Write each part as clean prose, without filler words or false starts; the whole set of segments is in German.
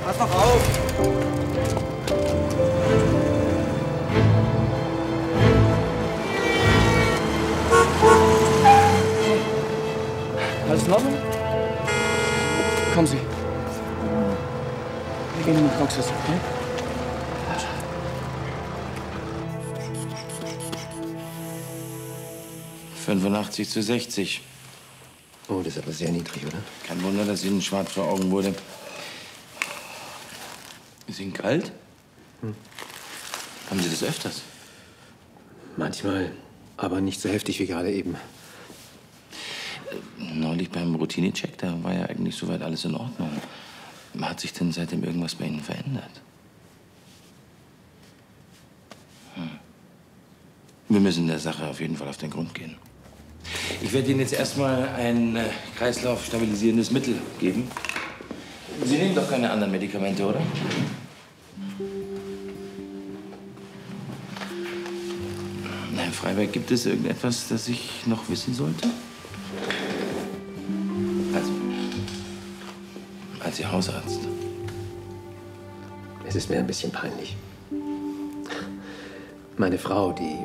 Pass doch auf! Alles in Ordnung? Kommen Sie. Wir gehen in die Praxis, okay? 85:60. Oh, das ist aber sehr niedrig, oder? Kein Wunder, dass Ihnen schwarz vor Augen wurde. Ist Ihnen kalt? Haben Sie das öfters? Manchmal, aber nicht so heftig wie gerade eben. Neulich beim Routinecheck, da war ja eigentlich soweit alles in Ordnung. Hat sich denn seitdem irgendwas bei Ihnen verändert? Wir müssen der Sache auf jeden Fall auf den Grund gehen. Ich werde Ihnen jetzt erstmal ein kreislaufstabilisierendes Mittel geben. Sie nehmen doch keine anderen Medikamente, oder? Herr Freiberg, gibt es irgendetwas, das ich noch wissen sollte? Also, als Ihr Hausarzt. Es ist mir ein bisschen peinlich. Meine Frau, die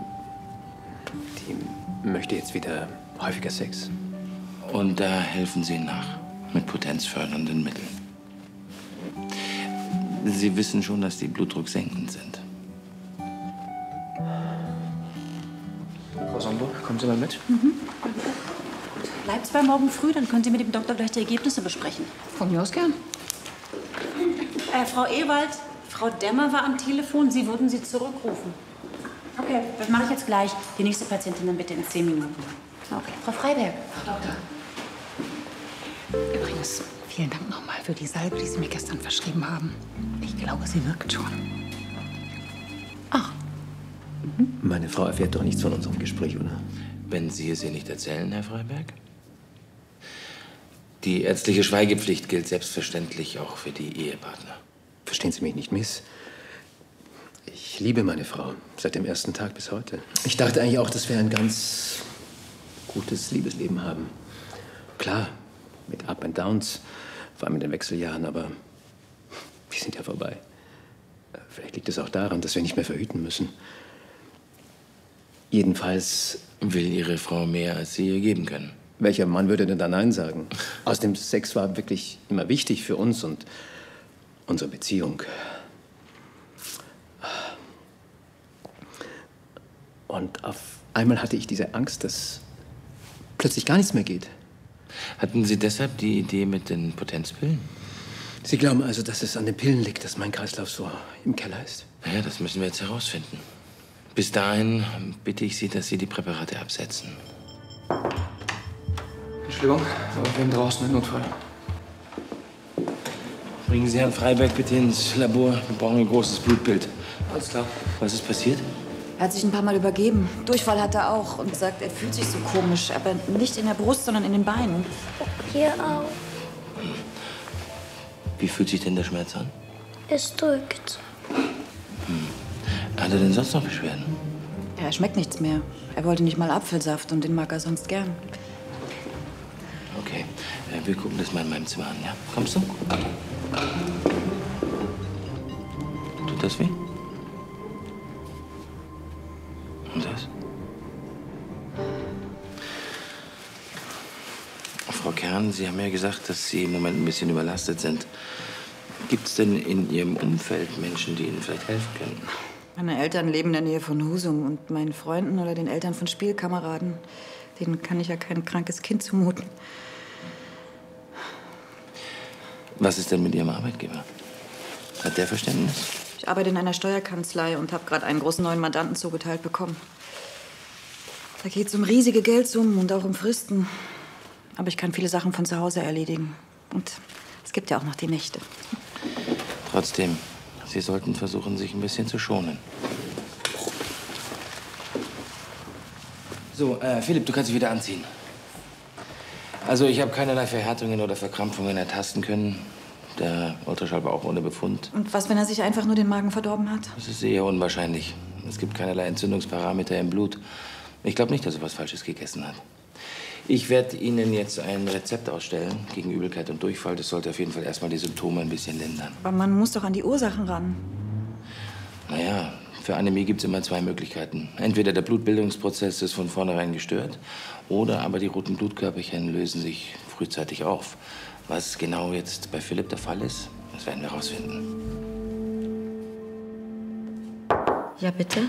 möchte jetzt wieder häufiger Sex. Und da helfen Sie nach mit potenzfördernden Mitteln. Sie wissen schon, dass die blutdrucksenkend sind. Frau Somburg, kommen Sie mal mit. Bleibt's bei morgen früh, dann können Sie mit dem Doktor gleich die Ergebnisse besprechen. Von mir aus gern. Frau Ewald, Frau Dämmer war am Telefon. Sie würden Sie zurückrufen. Okay, das mache ich jetzt gleich. Die nächste Patientin dann bitte in 10 Minuten. Okay. Frau Freiberg. Frau Doktor. Übrigens, vielen Dank nochmal für die Salbe, die Sie mir gestern verschrieben haben. Ich glaube, sie wirkt schon. Ach. Meine Frau erfährt doch nichts von unserem Gespräch, oder? Wenn Sie es ihr nicht erzählen, Herr Freiberg? Die ärztliche Schweigepflicht gilt selbstverständlich auch für die Ehepartner. Verstehen Sie mich nicht miss. Ich liebe meine Frau, seit dem ersten Tag bis heute. Ich dachte eigentlich auch, dass wir ein ganz gutes Liebesleben haben. Klar, mit Up and Downs, vor allem in den Wechseljahren, aber die sind ja vorbei. Vielleicht liegt es auch daran, dass wir nicht mehr verhüten müssen. Jedenfalls... Will Ihre Frau mehr, als Sie ihr geben können? Welcher Mann würde denn da Nein sagen? Außerdem, Sex war wirklich immer wichtig für uns und unsere Beziehung. Und auf einmal hatte ich diese Angst, dass plötzlich gar nichts mehr geht. Hatten Sie deshalb die Idee mit den Potenzpillen? Sie glauben also, dass es an den Pillen liegt, dass mein Kreislauf so im Keller ist? Ja, das müssen wir jetzt herausfinden. Bis dahin bitte ich Sie, dass Sie die Präparate absetzen. Entschuldigung, aber wir haben draußen einen Notfall. Bringen Sie Herrn Freiberg bitte ins Labor. Wir brauchen ein großes Blutbild. Alles klar. Was ist passiert? Er hat sich ein paar Mal übergeben. Durchfall hat er auch und sagt, er fühlt sich so komisch. Aber nicht in der Brust, sondern in den Beinen. Hier auch. Wie fühlt sich denn der Schmerz an? Es drückt. Hat er denn sonst noch Beschwerden? Ja, er schmeckt nichts mehr. Er wollte nicht mal Apfelsaft und den mag er sonst gern. Okay, wir gucken das mal in meinem Zimmer an, ja? Kommst du? Tut das weh? Und das? Frau Kern, Sie haben ja gesagt, dass Sie im Moment ein bisschen überlastet sind. Gibt es denn in Ihrem Umfeld Menschen, die Ihnen vielleicht helfen können? Meine Eltern leben in der Nähe von Husum und meinen Freunden oder den Eltern von Spielkameraden, denen kann ich ja kein krankes Kind zumuten. Was ist denn mit Ihrem Arbeitgeber? Hat der Verständnis? Ich arbeite in einer Steuerkanzlei und habe gerade einen großen neuen Mandanten zugeteilt bekommen. Da geht es um riesige Geldsummen und auch um Fristen. Aber ich kann viele Sachen von zu Hause erledigen. Und es gibt ja auch noch die Nächte. Trotzdem, Sie sollten versuchen, sich ein bisschen zu schonen. So, Philipp, du kannst dich wieder anziehen. Also, ich habe keinerlei Verhärtungen oder Verkrampfungen ertasten können. Der Ultraschall war auch ohne Befund. Und was, wenn er sich einfach nur den Magen verdorben hat? Das ist eher unwahrscheinlich. Es gibt keinerlei Entzündungsparameter im Blut. Ich glaube nicht, dass er was Falsches gegessen hat. Ich werde Ihnen jetzt ein Rezept ausstellen gegen Übelkeit und Durchfall. Das sollte auf jeden Fall erstmal die Symptome ein bisschen lindern. Aber man muss doch an die Ursachen ran. Naja, für Anämie gibt es immer zwei Möglichkeiten. Entweder der Blutbildungsprozess ist von vornherein gestört oder aber die roten Blutkörperchen lösen sich frühzeitig auf. Was genau jetzt bei Philipp der Fall ist, das werden wir herausfinden. Ja, bitte?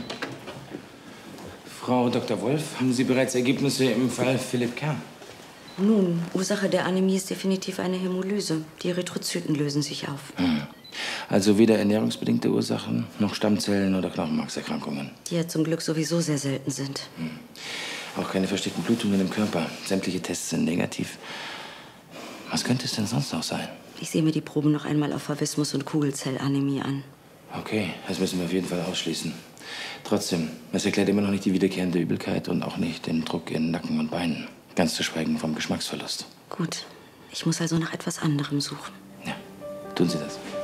Frau Dr. Wolf, haben Sie bereits Ergebnisse im Fall Philipp Kern? Nun, Ursache der Anämie ist definitiv eine Hämolyse. Die Erythrozyten lösen sich auf. Also weder ernährungsbedingte Ursachen, noch Stammzellen- oder Knochenmarkserkrankungen. Die ja zum Glück sowieso sehr selten sind. Auch keine versteckten Blutungen im Körper. Sämtliche Tests sind negativ. Was könnte es denn sonst noch sein? Ich sehe mir die Proben noch einmal auf Favismus und Kugelzellanämie an. Okay, das müssen wir auf jeden Fall ausschließen. Trotzdem, es erklärt immer noch nicht die wiederkehrende Übelkeit und auch nicht den Druck in Nacken und Beinen. Ganz zu schweigen vom Geschmacksverlust. Gut, ich muss also nach etwas anderem suchen. Ja, tun Sie das.